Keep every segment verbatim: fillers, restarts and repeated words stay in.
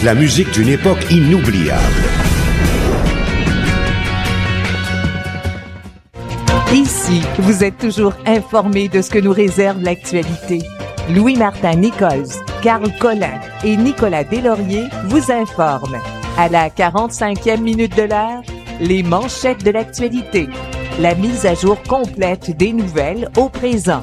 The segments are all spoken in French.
la musique d'une époque inoubliable. Ici, vous êtes toujours informé de ce que nous réserve l'actualité. Louis-Martin Nichols, Carl Collin et Nicolas Deslauriers vous informent. À la quarante-cinquième minute de l'heure, les manchettes de l'actualité. La mise à jour complète des nouvelles au présent.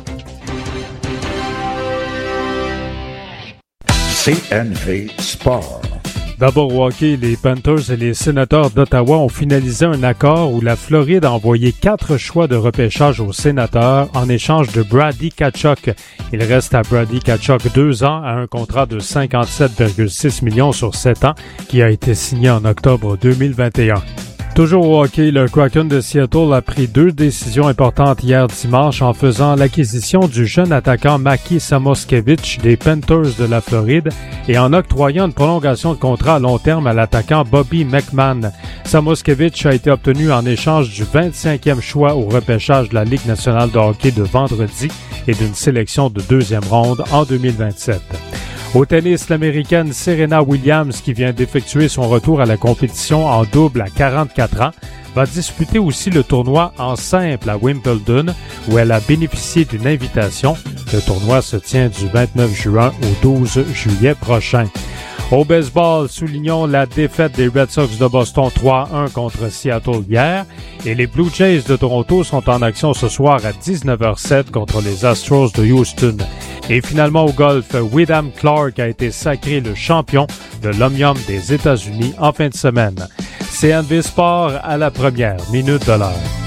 C N V Sport. D'abord au hockey, les Panthers et les Sénateurs d'Ottawa ont finalisé un accord où la Floride a envoyé quatre choix de repêchage aux Sénateurs en échange de Brady Tkachuk. Il reste à Brady Tkachuk deux ans à un contrat de cinquante-sept virgule six millions sur sept ans qui a été signé en octobre deux mille vingt et un. Toujours au hockey, le Kraken de Seattle a pris deux décisions importantes hier dimanche en faisant l'acquisition du jeune attaquant Maki Samoskevich des Panthers de la Floride et en octroyant une prolongation de contrat à long terme à l'attaquant Bobby McMahon. Samoskevich a été obtenu en échange du vingt-cinquième choix au repêchage de la Ligue nationale de hockey de vendredi et d'une sélection de deuxième ronde en deux mille vingt-sept. Au tennis, l'Américaine Serena Williams, qui vient d'effectuer son retour à la compétition en double à quarante-quatre ans, va disputer aussi le tournoi en simple à Wimbledon, où elle a bénéficié d'une invitation. Le tournoi se tient du vingt-neuf juin au douze juillet prochain. Au baseball, soulignons la défaite des Red Sox de Boston trois à un contre Seattle hier et les Blue Jays de Toronto sont en action ce soir à dix-neuf heures sept contre les Astros de Houston. Et finalement au golf, Wyndham Clark a été sacré le champion de l'Omnium des États-Unis en fin de semaine. C N V Sport à la première minute de l'heure.